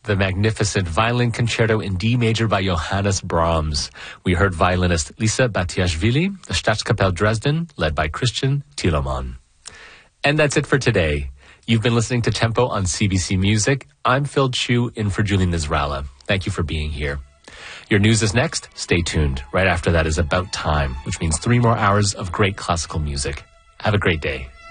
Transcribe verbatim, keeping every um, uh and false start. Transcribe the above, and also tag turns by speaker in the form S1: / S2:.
S1: the magnificent violin concerto in D major by Johannes Brahms. We heard violinist Lisa Batiashvili, the Staatskapelle Dresden, led by Christian Thielemann. And that's it for today. You've been listening to Tempo on C B C Music. I'm Phil Chu, in for Julie Nizrala. Thank you for being here. Your news is next. Stay tuned. Right after that is About Time, which means three more hours of great classical music. Have a great day.